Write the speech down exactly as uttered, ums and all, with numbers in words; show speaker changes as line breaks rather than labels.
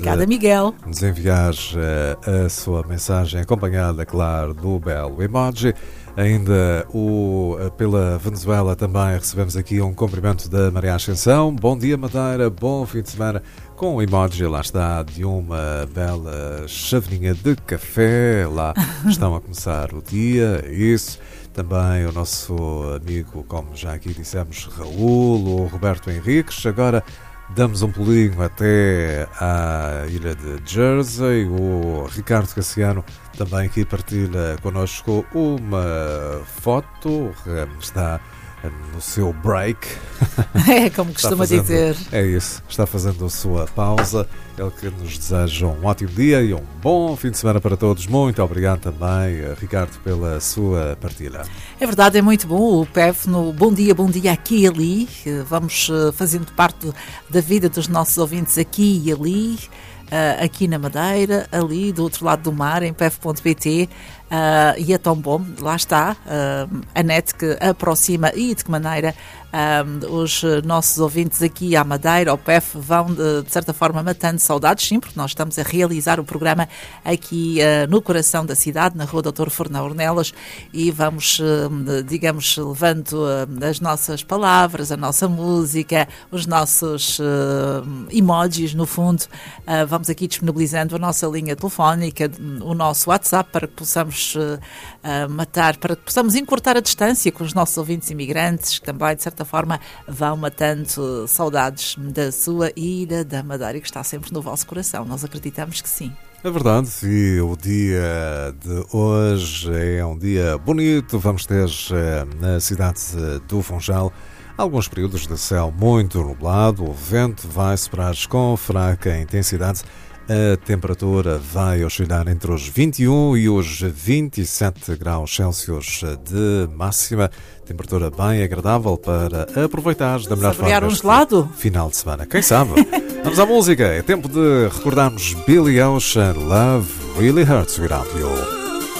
Obrigada, Miguel.
Nos enviar uh, a sua mensagem acompanhada, claro, do belo emoji. Ainda o, pela Venezuela também recebemos aqui um cumprimento da Maria Ascensão. Bom dia, Madeira, bom fim de semana. Com o emoji, lá está, de uma bela chaveninha de café. Lá estão a começar o dia, isso. Também o nosso amigo, como já aqui dissemos, Raul, o Roberto Henriques. Agora damos um pulinho até à ilha de Jersey. O Ricardo Cassiano também aqui partilha connosco uma foto. Está no seu break.
É, como costuma
fazendo,
dizer.
É isso, está fazendo a sua pausa. Ele que nos deseja um ótimo dia e um bom fim de semana para todos. Muito obrigado também, Ricardo, pela sua partilha.
É verdade, é muito bom o P E F no Bom Dia, Bom Dia aqui e ali. Vamos fazendo parte da vida dos nossos ouvintes aqui e ali. Uh, aqui na Madeira, ali do outro lado do mar, em p f ponto p t, uh, e é tão bom, lá está, uh, a net que aproxima e de que maneira uh, os nossos ouvintes aqui à Madeira, ao P E F, vão de, de certa forma matando saudades, sim, porque nós estamos a realizar o programa aqui uh, no coração da cidade, na Rua doutor Fernão Ornelas, e vamos, uh, digamos, levando uh, as nossas palavras, a nossa música, os nossos uh, emojis, no fundo, uh, vamos aqui disponibilizando a nossa linha telefónica, o nosso WhatsApp, para que possamos uh, uh, matar, para que possamos encurtar a distância com os nossos ouvintes imigrantes, que também, de certa forma, vão matando saudades da sua ilha da Madeira, que está sempre no vosso coração. Nós acreditamos que sim.
É verdade, e o dia de hoje é um dia bonito. Vamos ter na cidade do Funchal alguns períodos de céu muito nublado, o vento vai soprar com fraca intensidade, a temperatura vai oscilar entre os vinte e um e os vinte e sete graus Celsius de máxima, temperatura bem agradável para aproveitar da melhor forma
um gelado
final de semana. Quem sabe? Vamos à música, é tempo de recordarmos Billy Ocean, Love Really Hurts Without You.